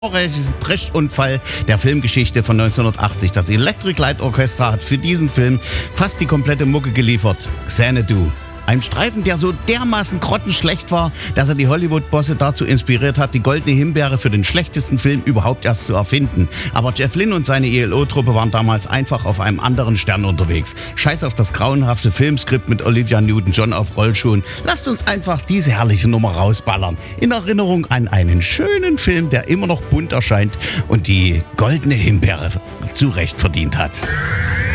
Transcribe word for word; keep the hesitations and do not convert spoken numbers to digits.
Diesen Trash-Unfall der Filmgeschichte von neunzehnhundertachtzig. Das Electric Light Orchestra hat für diesen Film fast die komplette Mucke geliefert. Xanadu. Ein Streifen, der so dermaßen grottenschlecht war, dass er die Hollywood-Bosse dazu inspiriert hat, die Goldene Himbeere für den schlechtesten Film überhaupt erst zu erfinden. Aber Jeff Lynne und seine E L O-Truppe waren damals einfach auf einem anderen Stern unterwegs. Scheiß auf das grauenhafte Filmskript mit Olivia Newton-John auf Rollschuhen. Lasst uns einfach diese herrliche Nummer rausballern. In Erinnerung an einen schönen Film, der immer noch bunt erscheint und die Goldene Himbeere zu Recht verdient hat.